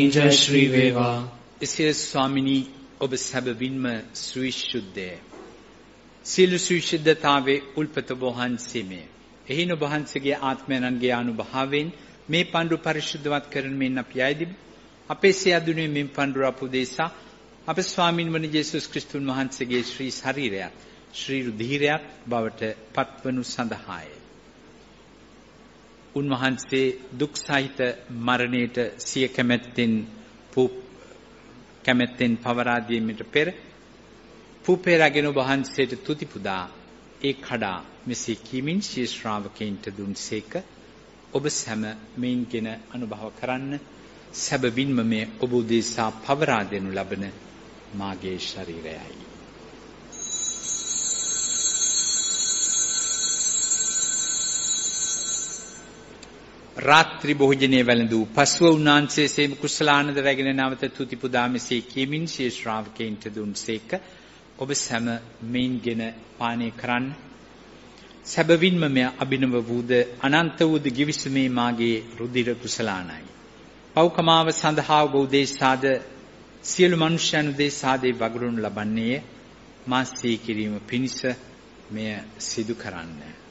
जय श्री वेवा එසේ ස්වාමිනී ඔබ සැබවින්ම සවිශුද්ධය. සියලු සවිශුද්ධතාවේ උල්පත වහන්සේමය. එහින ඔබ වහන්සේගේ ආත්මයන්ගේ අනුභවයෙන් මේ පඬුර පරිශුද්ධවත් කරන මෙන් අපි ආයදිමු. අපේ සියදුනේ මෙන් පඬුර අපුදේසා අප ස්වාමින් වන යේසුස් ක්‍රිස්තුන් වහන්සේගේ ශ්‍රී ශරීරයත් ශ්‍රී රුධිරයත් බවට පත්වනු සඳහාය. උන්වහන්සේ දුක් සහිත මරණයට සිය කැමැත්තෙන් පවරා දීමට පෙර පුපේරගෙන වහන්සේට තුති පුදා ඒ කඩා මෙසේ කීමින් ශී ශ්‍රාවකයන්ට දුන්සේක. ඔබ සැම මෙයින්ගෙන අනුභව කරන්න. සැබවින්ම මේ ඔබ උදෙසා පවරා දෙනු ලබන මාගේ ශරීරයයි. රාත්‍රී භෝජනයේ වැළඳූ පසුව උන්වහන්සේ සේම කුසලානන්ද රැගෙන නැවත තුති පුදා මෙසේ කීමින් ශී ශ්‍රාවකයන්ට දුන්සේක. ඔබ සැම මෙයින්ගෙන පානය කරන්න. සැබවින්ම මෙය අභිනව වූද අනන්ත වූද ගිවිසුමේ මාගේ රුධිර කුසලානයි. පව්කමාව සඳහා ඔබ උදෙසාද සියලු මනුෂ්‍යයන් උදෙසාද වගුරුන් ලබන්නේය. මා සිහි කිරීම පිණිස මෙය සිදු කරන්න.